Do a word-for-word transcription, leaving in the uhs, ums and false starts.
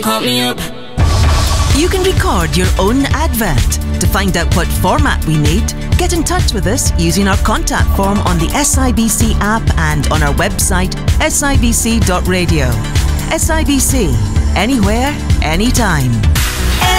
Call me up. You can record your own advert. To find out what format we need, get in touch with us using our contact form on the S I B C app and on our website s i b c dot radio. S I B C, anywhere, anytime.